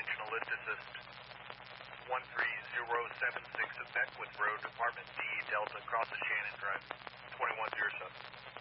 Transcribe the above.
Conventional Lift Assist 13076 at Beckwith Road, Department D, Delta, crosses Shannon Drive, 2107.